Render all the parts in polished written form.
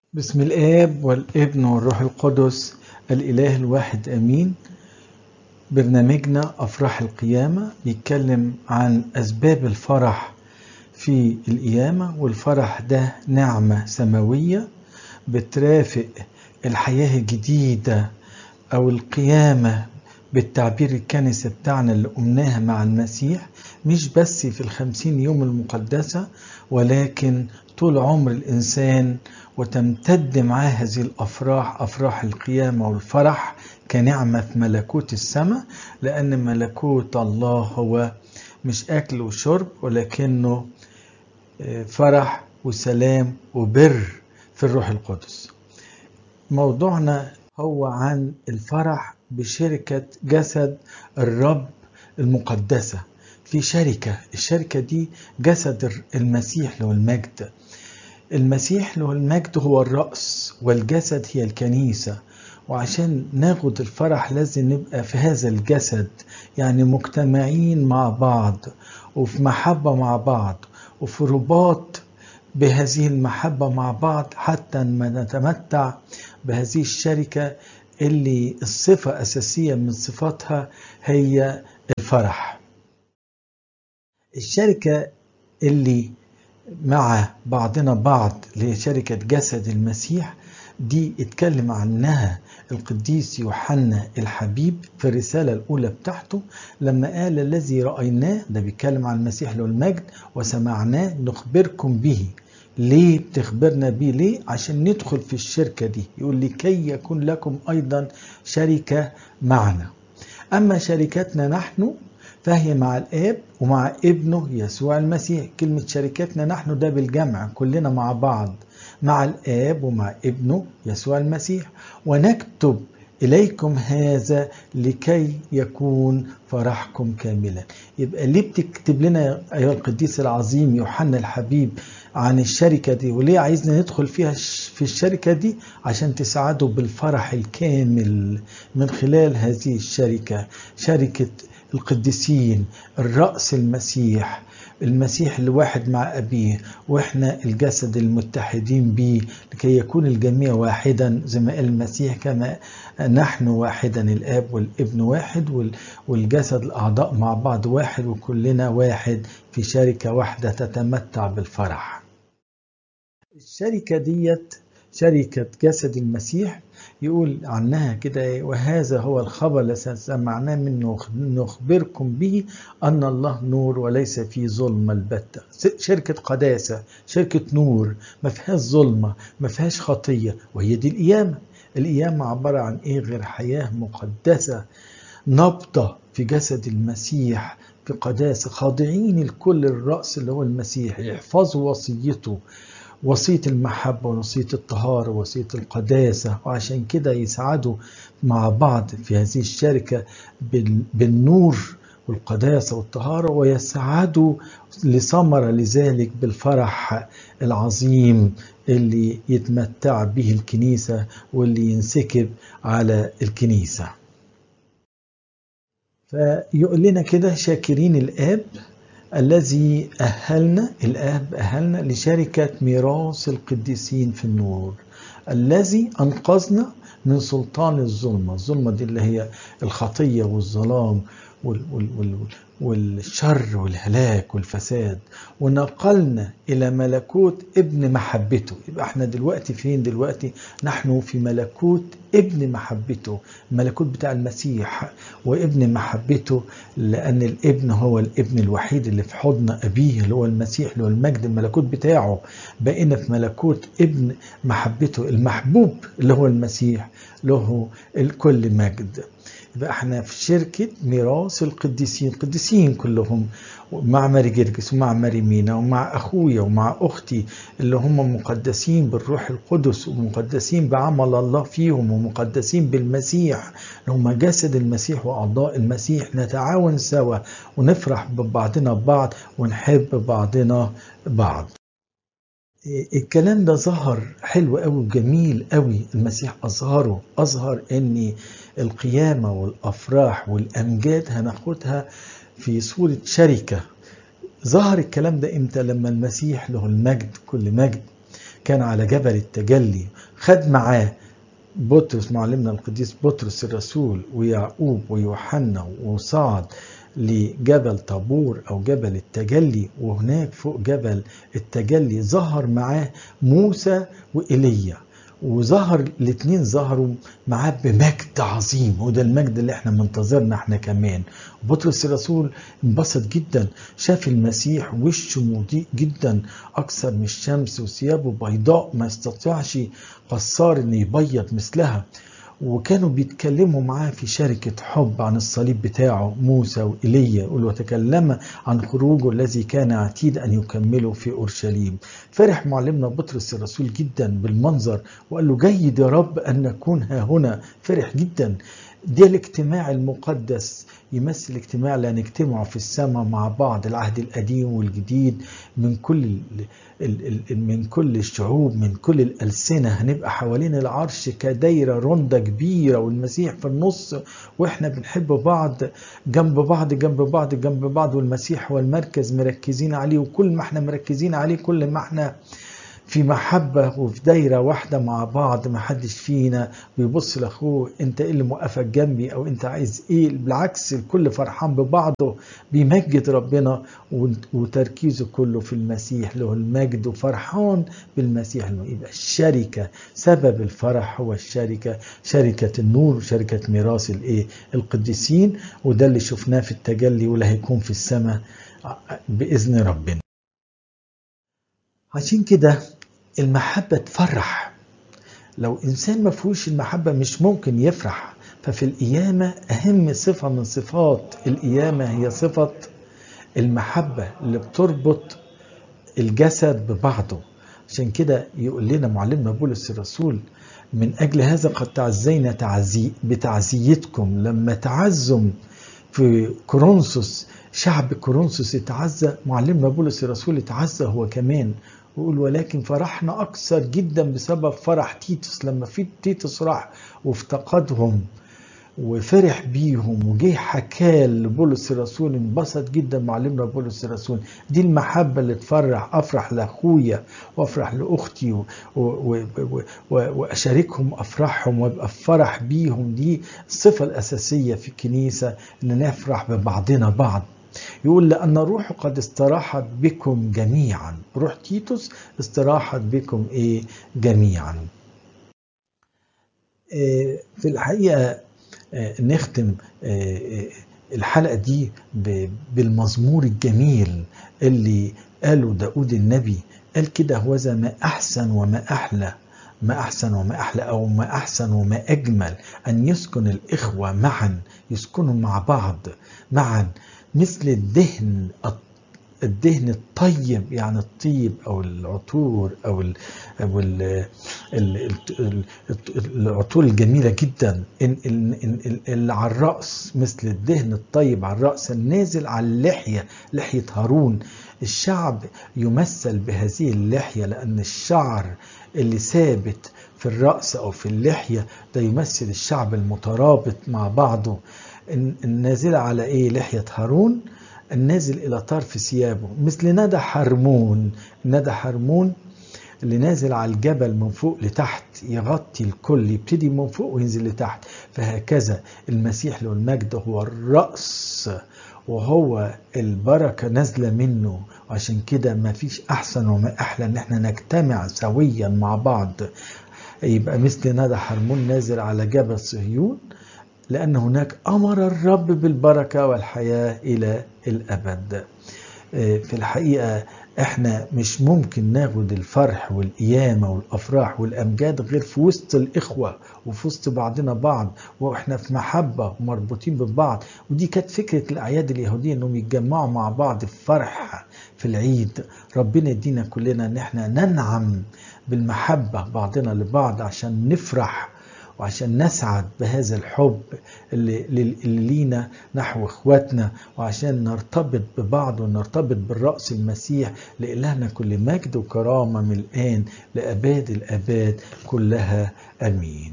بسم الآب والابن والروح القدس الإله الواحد آمين. برنامجنا أفراح القيامة بيتكلم عن أسباب الفرح في القيامة، والفرح ده نعمة سماوية بترافق الحياة الجديدة أو القيامة بالتعبير الكنسي بتاعنا اللي قمناها مع المسيح، مش بس في 50 يوم المقدسة ولكن طول عمر الإنسان، وتمتد معاه هذه الأفراح، أفراح القيامة والفرح كنعمة في ملكوت السماء، لأن ملكوت الله هو مش أكل وشرب ولكنه فرح وسلام وبر في الروح القدس. موضوعنا هو عن الفرح بشركة جسد الرب المقدسة. في شركة، الشركة دي جسد المسيح له المجد. المسيح له المجد هو الرأس والجسد هي الكنيسة، وعشان ناخد الفرح لازم نبقى في هذا الجسد، يعني مجتمعين مع بعض وفي محبة مع بعض وفي رباط بهذه المحبة مع بعض، حتى ما نتمتع بهذه الشركة اللي الصفة أساسية من صفاتها هي الفرح. الشركة اللي مع بعضنا بعض اللي هي شركة جسد المسيح دي اتكلم عنها القديس يوحنا الحبيب في الرسالة الأولى بتاعته لما قال الذي رأيناه، ده بيتكلم عن المسيح له المجد، وسمعناه نخبركم به. ليه بتخبرنا بيه؟ ليه؟ عشان ندخل في الشركة دي. يقول لكي يكون لكم أيضا شركة معنا. أما شركتنا نحن فهي مع الآب ومع ابنه يسوع المسيح. كلمة شركتنا نحن ده بالجمع، كلنا مع بعض مع الآب ومع ابنه يسوع المسيح. ونكتب إليكم هذا لكي يكون فرحكم كاملا. يبقى ليه بتكتب لنا أيها القديس العظيم يوحنا الحبيب عن الشركة دي، وليه عايزنا ندخل فيها في الشركة دي؟ عشان تساعدوا بالفرح الكامل من خلال هذه الشركة، شركة القديسين، الرأس المسيح، المسيح الواحد مع أبيه، وإحنا الجسد المتحدين به لكي يكون الجميع واحدا، زي ما قال المسيح كما نحن واحدا، الآب والابن واحد والجسد الأعضاء مع بعض واحد، وكلنا واحد في شركة واحدة تتمتع بالفرح. الشركة ديت شركة جسد المسيح يقول عنها كده: وهذا هو الخبر الذي سمعناه منه نخبركم به أن الله نور وليس فيه ظلمة البتة. شركة قداسة، شركة نور، ما فيهاش ظلمة، ما فيهاش خطية، وهي دي القيامة. القيامة عبارة عن إيه غير حياة مقدسة نبضة في جسد المسيح في قداسة، خاضعين الكل الرأس اللي هو المسيح، يحفظوا وصيته، وصية المحبة ووصية الطهارة ووصية القداسة، وعشان كده يسعدوا مع بعض في هذه الشركة بالنور والقداسة والطهارة، ويسعدوا لثمرة لذلك بالفرح العظيم اللي يتمتع به الكنيسة واللي ينسكب على الكنيسة. فيقول لنا كده: شاكرين الآب الذي الآب أهلنا لشركة ميراث القديسين في النور، الذي أنقذنا من سلطان الظلمة دي اللي هي الخطية والظلام والشر والهلاك والفساد، ونقلنا إلى ملكوت ابن محبته. يبقى احنا دلوقتي فين؟ دلوقتي نحن في ملكوت ابن محبته، الملكوت بتاع المسيح وابن محبته، لأن الابن هو الابن الوحيد اللي في حضن أبيه اللي هو المسيح له المجد، الملكوت بتاعه. بقينا في ملكوت ابن محبته، المحبوب اللي هو المسيح له الكل مجد. يبقى احنا في شركة ميراث القديسين كلهم، مع ماري جرجس ومع ماري مينا ومع أخويا ومع أختي اللي هم مقدسين بالروح القدس ومقدسين بعمل الله فيهم ومقدسين بالمسيح، هم جسد المسيح وأعضاء المسيح. نتعاون سوا ونفرح ببعضنا ببعض ونحب بعضنا بعض. الكلام ده ظهر حلو قوي وجميل قوي، المسيح أظهر ان القيامة والأفراح والأمجاد هناخدها في صورة شركة. ظهر الكلام ده امتى؟ لما المسيح له المجد كل مجد كان على جبل التجلي، خد معاه بطرس معلمنا القديس بطرس الرسول ويعقوب ويوحنا، وصعد لجبل طابور أو جبل التجلي، وهناك فوق جبل التجلي ظهر معاه موسى وإيليا، وظهر الاثنين ظهروا معاه بمجد عظيم، وده المجد اللي احنا منتظرنا احنا كمان. بطرس الرسول انبسط جدا، شاف المسيح وشه مضيء جدا اكثر من الشمس، وثيابه بيضاء ما استطاعش قصار ان يبيض مثلها، وكانوا بيتكلموا معاه في شركة حب عن الصليب بتاعه موسى وإيليا، وتكلم عن خروجه الذي كان عتيد أن يكمله في أورشليم. فرح معلمنا بطرس الرسول جدا بالمنظر، وقال له جيد يا رب أن نكون ها هنا. فرح جدا. ده الاجتماع المقدس، يمثل اجتماع لا نجتمع في السماء مع بعض، العهد القديم والجديد، من كل الشعوب، من كل الألسنة، هنبقى حوالين العرش كدايرة رندة كبيرة، والمسيح في النص، واحنا بنحب بعض جنب بعض جنب بعض جنب بعض، والمسيح هو المركز مركزين عليه، وكل ما احنا مركزين عليه كل ما احنا في محبة وفي دايرة واحدة مع بعض. ما حدش فينا بيبص لاخوه انت ايه اللي موقفك جنبي او انت عايز ايه، بالعكس الكل فرحان ببعضه، بيمجد ربنا، وتركيزه كله في المسيح له المجد، وفرحان بالمسيح. يبقى الشركة، سبب الفرح هو الشركة، شركة النور، شركة ميراث القديسين، وده اللي شفناه في التجلي واللي هيكون في السماء بإذن ربنا. عشان كده المحبة تفرح. لو إنسان ما فيهوش المحبة مش ممكن يفرح. ففي القيامة أهم صفة من صفات القيامة هي صفة المحبة اللي بتربط الجسد ببعضه. عشان كده يقول لنا معلمنا بولس الرسول من أجل هذا قد تعزينا بتعزيتكم. لما تعزم في كورنثوس، شعب كورنثوس اتعزى، معلمنا بولس الرسول اتعزى هو كمان، ويقول ولكن فرحنا أكثر جدا بسبب فرح تيتوس. لما في تيتوس راح وافتقدهم وفرح بيهم وجه حكاه لبولس الرسول، انبسط جدا معلمنا بولس الرسول. دي المحبة اللي تفرح، أفرح لأخويا وأفرح لأختي وأشاركهم أفرحهم وأبقى فرح بيهم. دي الصفة الأساسية في الكنيسة، إن نفرح ببعضنا بعض. يقول لأن الروح قد استراحت بكم جميعا، روح تيتوس استراحت بكم جميعا. في الحقيقة نختم الحلقة دي بالمزمور الجميل اللي قاله داود النبي. قال كده: هوذا ما أحسن وما أحلى، ما أحسن وما أحلى، أو ما أحسن وما أجمل أن يسكن الإخوة معا، يسكنوا مع بعض معا، مثل الدهن الطيب، يعني الطيب أو العطور أو العطور الجميلة جدا اللي على الرأس، مثل الدهن الطيب على الرأس النازل على اللحية، لحية هارون. الشعب يمثل بهذه اللحية، لأن الشعر اللي ثابت في الرأس أو في اللحية ده يمثل الشعب المترابط مع بعضه. النازل على لحية هارون، النازل إلى طرف ثيابه، مثل ندى حرمون. ندى حرمون اللي نازل على الجبل من فوق لتحت، يغطي الكل، يبتدي من فوق وينزل لتحت. فهكذا المسيح له المجد هو الرأس، وهو البركة نازلة منه. وعشان كده ما فيش أحسن وما أحلى إن احنا نجتمع سويا مع بعض. يبقى مثل ندى حرمون نازل على جبل صهيون، لأن هناك أمر الرب بالبركة والحياة إلى الأبد. في الحقيقة احنا مش ممكن ناخد الفرح والقيامة والأفراح والأمجاد غير في وسط الإخوة وفي وسط بعضنا بعض، واحنا في محبة ومربوطين ببعض. ودي كانت فكرة الأعياد اليهودية، انهم يتجمعوا مع بعض في فرح في العيد. ربنا يدينا كلنا ان احنا ننعم بالمحبة بعضنا لبعض، عشان نفرح وعشان نسعد بهذا الحب اللي لينا نحو اخواتنا، وعشان نرتبط ببعض ونرتبط بالرأس المسيح. لإلهنا كل مجد وكرامة من الآن لأباد الآباد كلها، آمين.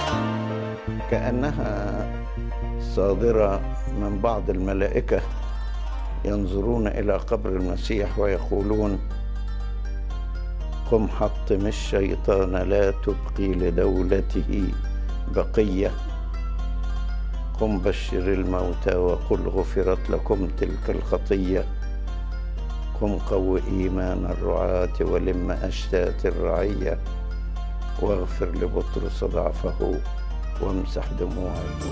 كأنها صادرة من بعض الملائكة ينظرون إلى قبر المسيح ويقولون: قم حطم الشيطان لا تبقي لدولته بقية، قم بشر الموتى وقل غفرت لكم تلك الخطية، قم قو إيمان الرعاة ولم أشتات الرعية، واغفر لبطرس ضعفه وامسح دموع الجوع.